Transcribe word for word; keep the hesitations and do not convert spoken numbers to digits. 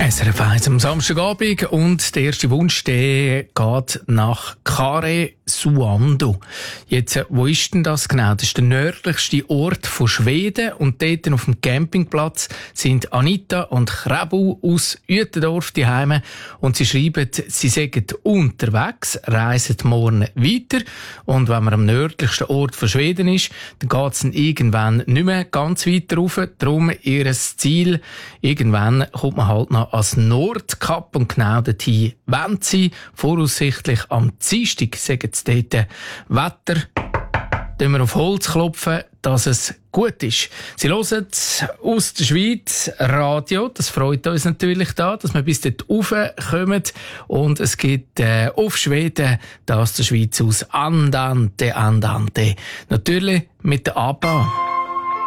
S R F eins am Samstagabend und der erste Wunsch der geht nach Karesuando. Jetzt, wo ist denn das genau? Das ist der nördlichste Ort von Schweden und dort auf dem Campingplatz sind Anita und Krebu aus Uetendorf daheim und sie schreiben, sie seien unterwegs, reisen morgen weiter und wenn man am nördlichsten Ort von Schweden ist, dann geht es dann irgendwann nicht mehr ganz weit rauf. Darum ihr Ziel, irgendwann kommt man halt noch als Nordkap und genau dorthin wollen sie. Voraussichtlich am Dienstag sagen sie dort Wetter. Dann wir auf Holz klopfen, dass es gut ist. Sie hören aus der Schweiz Radio. Das freut uns natürlich da, dass wir bis dort raufkommen. Und es gibt äh, auf Schweden, da aus der Schweiz aus Andante, Andante. Natürlich mit der ABBA.